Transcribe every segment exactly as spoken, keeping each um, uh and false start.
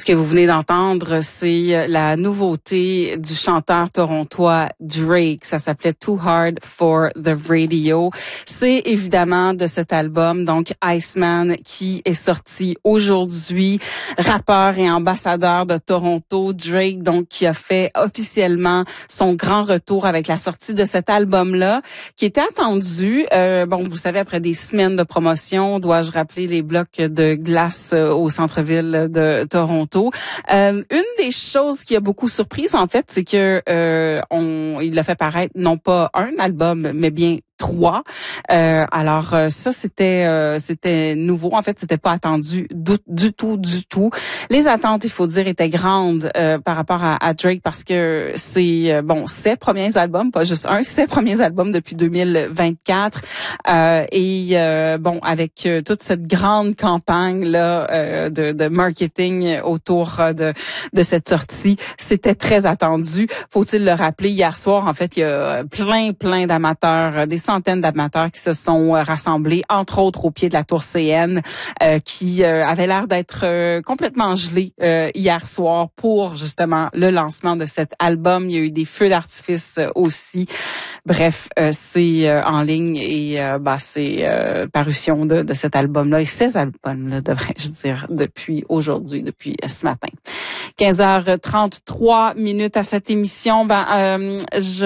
que vous venez d'entendre, c'est la nouveauté du chanteur torontois Drake. Ça s'appelait Too Hard for the Radio. C'est évidemment de cet album, donc Iceman, qui est sorti aujourd'hui. Rappeur et ambassadeur de Toronto, Drake, donc qui a fait officiellement son grand retour avec la sortie de cet album-là, qui était attendu. Euh, bon, vous savez, après des semaines de promotion, dois-je rappeler les blocs de glace au centre-ville de Toronto. Euh, une des choses qui a beaucoup surprise, en fait, c'est que euh, on, il a fait paraître non pas un album, mais bien trois. Euh, alors ça, c'était euh, c'était nouveau. En fait, c'était pas attendu du, du tout, du tout. Les attentes, il faut dire, étaient grandes euh, par rapport à, à Drake parce que c'est euh, bon, ses premiers albums, pas juste un, ses premiers albums depuis deux mille vingt-quatre. Euh, et euh, bon, avec euh, toute cette grande campagne là euh, de, de marketing autour de de cette sortie, c'était très attendu. Faut-il le rappeler, hier soir, en fait, il y a plein, plein d'amateurs, des centaines d'amateurs qui se sont rassemblés, entre autres au pied de la tour C N, euh, qui euh, avait l'air d'être euh, complètement gelés euh, hier soir pour justement le lancement de cet album. Il y a eu des feux d'artifice euh, aussi. Bref, euh, c'est euh, en ligne et euh, bah c'est euh, parution de, de cet album-là et ces albums-là, devrais-je dire, depuis aujourd'hui, depuis euh, ce matin. quinze heures trente-trois minutes à cette émission. Ben, euh,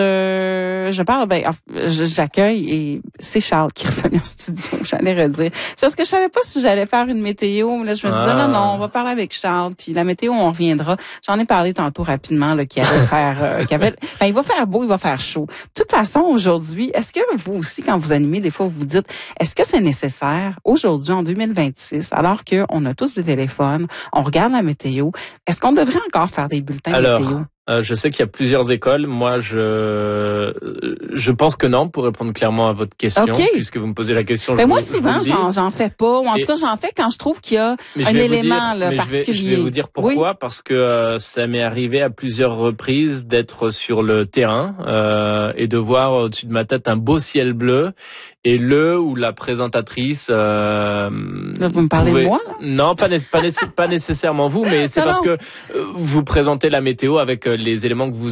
je je parle, ben, j'accueille et c'est Charles qui est revenu en studio. J'allais redire. C'est parce que je savais pas si j'allais faire une météo. Là, je me disais ah. non, non, on va parler avec Charles. Puis la météo, on reviendra. J'en ai parlé tantôt rapidement là, qu'il allait faire, euh, qu'il avait. Ben, il va faire beau, il va faire chaud. De toute façon, aujourd'hui, est-ce que vous aussi, quand vous animez, des fois, vous vous dites, est-ce que c'est nécessaire aujourd'hui en deux mille vingt-six, alors que on a tous des téléphones, on regarde la météo, est-ce qu'on devrait encore faire des bulletins alors, météo? Euh, je sais qu'il y a plusieurs écoles. Moi, je je pense que non, pour répondre clairement à votre question, okay. puisque vous me posez la question. Ben je moi, vous, souvent, j'en, j'en fais pas. Ou en Et, tout cas, j'en fais quand je trouve qu'il y a un élément dire, là, mais particulier. Je vais, je vais vous dire pourquoi. Oui. Parce que euh, ça m'est arrivé à plusieurs reprises d'être sur le terrain euh, et de voir au-dessus de ma tête un beau ciel bleu. Et le ou la présentatrice... Euh, là, vous me parlez pouvait... de moi, là? Non, pas, pas, pas nécessairement vous, mais c'est non, parce non. que vous présentez la météo avec les éléments que vous